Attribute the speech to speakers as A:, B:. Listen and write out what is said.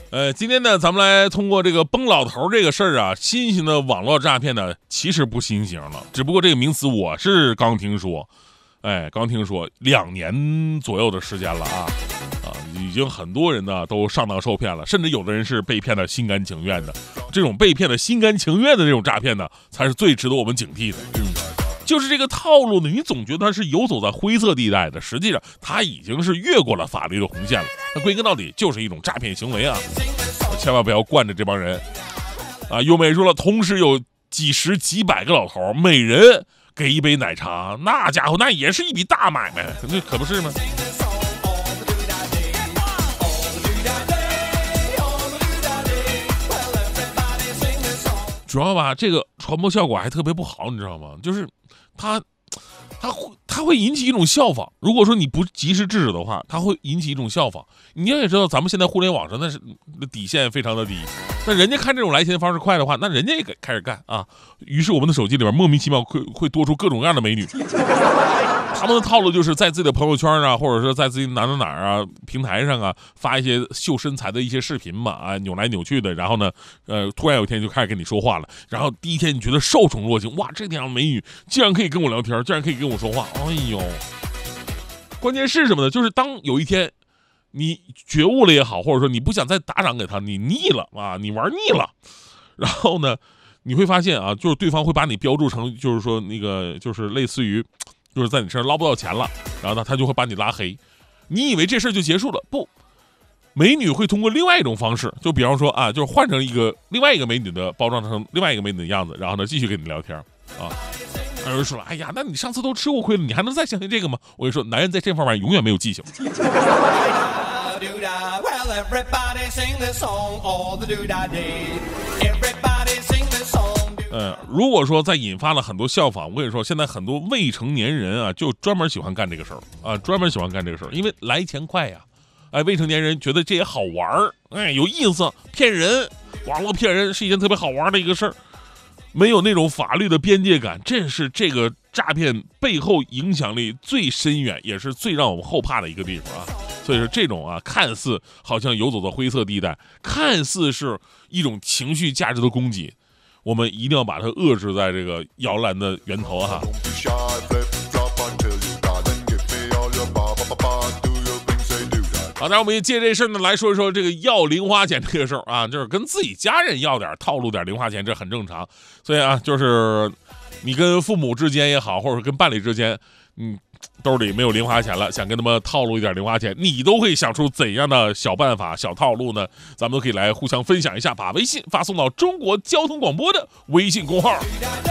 A: 今天呢，咱们来通过这个崩老头这个事儿啊，新型的网络诈骗呢，其实不新型了，只不过这个名词我是刚听说，刚听说2年左右的时间了已经很多人呢都上当受骗了，甚至有的人是被骗的心甘情愿的。这种被骗的心甘情愿的这种诈骗呢，才是最值得我们警惕的。就是这个套路呢，你总觉得它是游走在灰色地带的，实际上它已经是越过了法律的红线了。那归根到底就是一种诈骗行为啊！千万不要惯着这帮人啊！优美说了，同时有几十几百个老头，每人给一杯奶茶，那家伙那也是一笔大买卖，那可不是吗？主要吧，这个传播效果还特别不好，你知道吗？就是它会引起一种效仿。如果说你不及时制止的话，它会引起一种效仿。你也知道，咱们现在互联网上那是底线非常的低，那人家看这种来钱方式快的话，那人家也开始干啊。于是我们的手机里边莫名其妙会多出各种各样的美女。他们的套路就是在自己的朋友圈啊，或者是在自己哪儿啊平台上啊发一些秀身材的一些视频嘛，扭来扭去的，然后呢，突然有一天就开始跟你说话了，然后第一天你觉得受宠若惊，哇，这样美女竟然可以跟我聊天，竟然可以跟我说话，哎呦！关键是什么呢？就是当有一天你觉悟了也好，或者说你不想再打赏给他，你腻了啊，你玩腻了，然后呢，你会发现啊，就是对方会把你标注成，就是说那个就是类似于。就是在你身上捞不到钱了，然后呢，他就会把你拉黑。你以为这事儿就结束了？不，美女会通过另外一种方式，就比方说啊，就是换成另外一个美女的包装成另外一个美女的样子，然后呢继续跟你聊天啊。有人说了，哎呀，那你上次都吃过亏了，你还能再相信这个吗？我跟你说，男人在这方面永远没有记性。如果说在引发了很多效仿，我跟你说，现在很多未成年人啊，就专门喜欢干这个事儿啊，专门喜欢干这个事儿，因为来钱快呀，未成年人觉得这也好玩儿，有意思，骗人，网络骗人是一件特别好玩的一个事儿，没有那种法律的边界感，这是这个诈骗背后影响力最深远，也是最让我们后怕的一个地方啊。所以说这种啊，看似好像游走的灰色地带，看似是一种情绪价值的攻击。我们一定要把它遏制在这个摇篮的源头哈。好，那我们也借这事儿呢来说一说这个要零花钱这个事儿啊，就是跟自己家人要点套路点零花钱，这很正常。所以啊，就是你跟父母之间也好，或者跟伴侣之间，兜里没有零花钱了，想跟他们套路一点零花钱，你都会想出怎样的小办法、小套路呢？咱们都可以来互相分享一下，把微信发送到中国交通广播的微信公号。